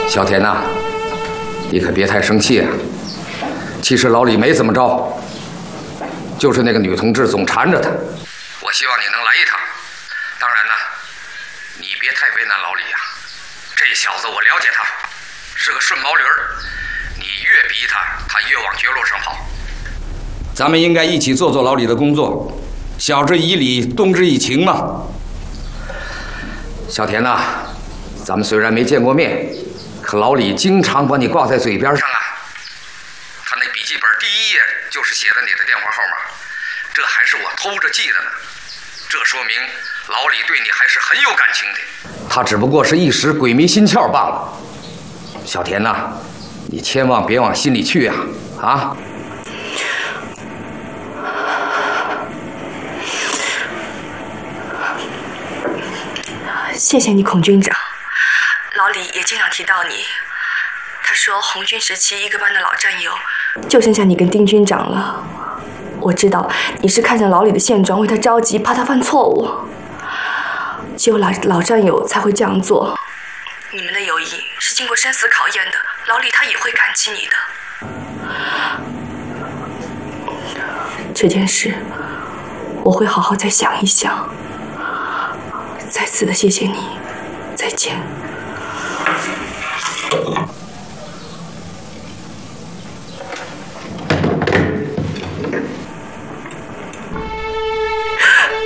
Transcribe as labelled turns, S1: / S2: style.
S1: 小田呐，你可别太生气啊。其实老李没怎么着，就是那个女同志总缠着他。我希望你能来一趟。当然呢，你别太为难老李呀。这小子我了解他，是个顺毛驴儿。你越逼他，他越往绝路上跑。咱们应该一起做做老李的工作，晓之以理，动之以情嘛。小田呐，咱们虽然没见过面，可老李经常把你挂在嘴边上啊。他那笔记本第一页就是写的你的电话号码，这还是我偷着记的呢。这说明老李对你还是很有感情的，他只不过是一时鬼迷心窍罢了。小田呐，你千万别往心里去呀！啊！
S2: 谢谢你，孔军长。老李也经常提到你，他说红军时期一个班的老战友，就剩下你跟丁军长了。我知道你是看见老李的现状，为他着急，怕他犯错误。只有老战友才会这样做。你们的友谊是经过生死考验的，老李他也会感激你的。这件事，我会好好再想一想。再次的谢谢你，再见。